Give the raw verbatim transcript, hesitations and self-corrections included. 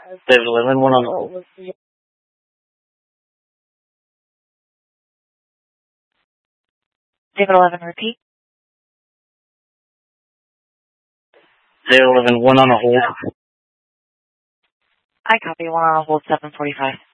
David eleven, one on hold. David eleven, repeat. David eleven, one on a hold. I copy one on hold seven forty-five.